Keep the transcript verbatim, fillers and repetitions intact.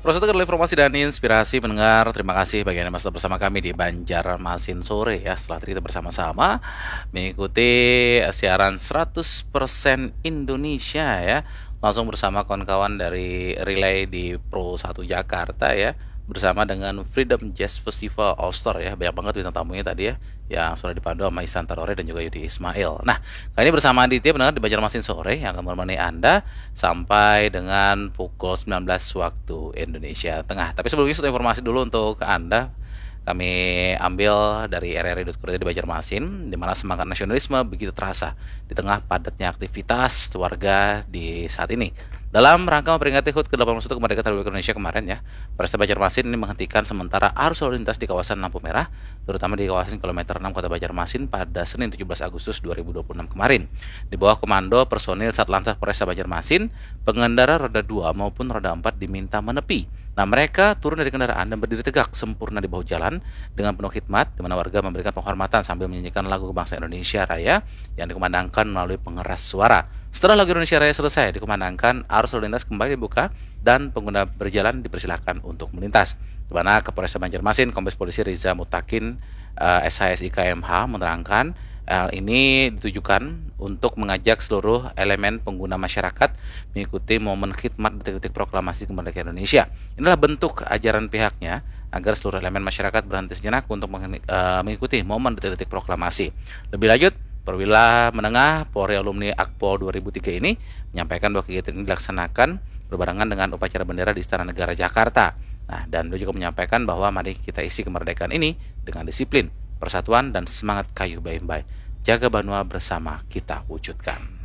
Proses adalah informasi dan inspirasi pendengar. Terima kasih bagi Anda masih bersama kami di Banjarmasin Sore ya. Setelah tadi kita bersama-sama mengikuti siaran seratus persen Indonesia ya. Langsung bersama kawan-kawan dari Relay di Pro satu Jakarta ya. Bersama dengan Freedom Jazz Festival All Star ya. Banyak banget bintang tamunya tadi ya. Yang sudah dipandu sama Ihsan Tarore dan juga Yudi Ismail. Nah, kali ini bersama Aditya pendengar di Banjarmasin Sore yang akan menemani Anda sampai dengan pukul sembilan belas waktu Indonesia Tengah. Tapi sebelumnya satu informasi dulu untuk Anda. Kami ambil dari r r i dot co dot i d di Banjarmasin, di mana semangat nasionalisme begitu terasa di tengah padatnya aktivitas warga di saat ini. Dalam rangka memperingati H U T ke delapan puluh satu kemerdekaan Republik Indonesia kemarin ya, Polresta Banjarmasin ini menghentikan sementara arus lalu lintas di kawasan lampu merah, terutama di kawasan kilometer enam Kota Banjarmasin pada Senin tujuh belas Agustus dua ribu dua puluh enam kemarin. Di bawah komando personil Satlantas Polresta Banjarmasin, pengendara roda dua maupun roda empat diminta menepi. Nah, mereka turun dari kendaraan dan berdiri tegak sempurna di bahu jalan dengan penuh khidmat, di mana warga memberikan penghormatan sambil menyanyikan lagu kebangsaan Indonesia Raya yang dikumandangkan melalui pengeras suara. Setelah lagu Indonesia Raya selesai dikumandangkan, arus lalu lintas kembali dibuka dan pengguna berjalan dipersilakan untuk melintas. Di mana Kapolresta Banjarmasin, Kombes Polisi Riza Mutakin, uh, S H S I K M H menerangkan hal ini ditujukan untuk mengajak seluruh elemen pengguna masyarakat mengikuti momen khidmat detik-detik proklamasi kemerdekaan Indonesia. Inilah bentuk ajaran pihaknya agar seluruh elemen masyarakat berhenti sejenak untuk mengikuti momen detik-detik proklamasi. Lebih lanjut, Perwira Menengah Polri Alumni Akpol dua ribu tiga ini menyampaikan bahwa kegiatan ini dilaksanakan berbarengan dengan upacara bendera di Istana Negara Jakarta. Nah, dan beliau juga menyampaikan bahwa mari kita isi kemerdekaan ini dengan disiplin, persatuan, dan semangat kayu baimbai. Jaga Banua bersama kita wujudkan.